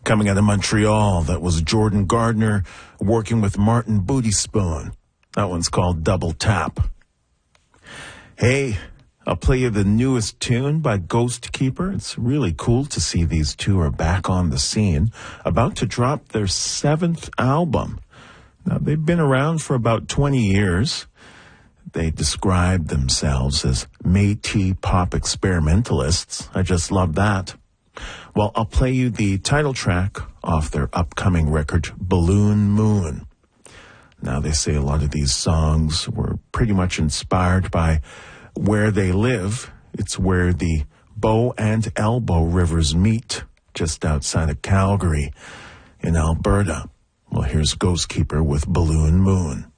Coming out of Montreal, that was Jordan Gardner working with Martin Booty Spoon. That one's called Double Tap. Hey, I'll play you the newest tune by Ghost Keeper. It's really cool to see these two are back on the scene, about to drop their 7th album. Now, they've been around for about 20 years. They describe themselves as Métis pop experimentalists. I just love that. Well, I'll play you the title track off their upcoming record, Balloon Moon. Now, they say a lot of these songs were pretty much inspired by where they live. It's where the Bow and Elbow rivers meet, just outside of Calgary in Alberta. Well, here's Ghost Keeper with Balloon Moon.